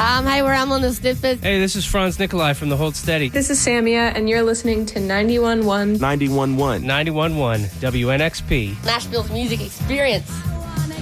Hi, we're Emma on the Snippets. Hey, this is Franz Nikolai from the Hold Steady. This is Samia, and you're listening to 91.1. 91.1. 91.1 WNXP. Nashville's music experience.